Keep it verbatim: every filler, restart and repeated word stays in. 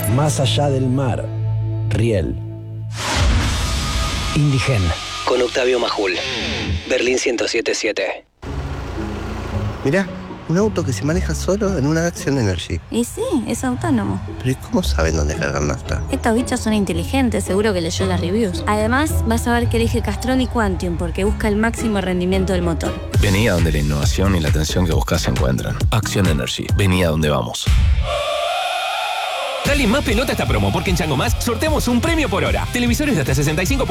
Más allá del mar. Riel. Indigen. Con Octavio Majul. Berlín ciento siete punto siete. Mirá, un auto que se maneja solo en una Action Energy. Y sí, es autónomo. Pero ¿y cómo saben dónde cargar nafta? Estos bichos son inteligentes, seguro que leyó las reviews. Además, vas a ver que elige Castrol y Quantium porque busca el máximo rendimiento del motor. Vení a donde la innovación y la atención que buscas se encuentran. Action Energy. Vení a donde vamos. Dale más pelota a esta promo porque en Chango Más sorteamos un premio por hora. Televisores de hasta sesenta y cinco